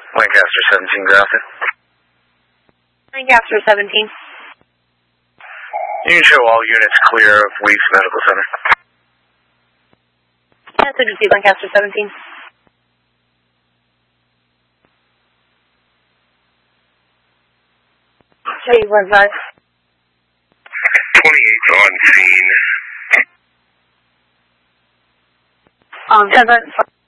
Lancaster 17, Grafton. Lancaster 17. You can show all units clear of Weeks Medical Center. Yes, I just see Lancaster 17. Hey, what's that? 28 on scene. 7.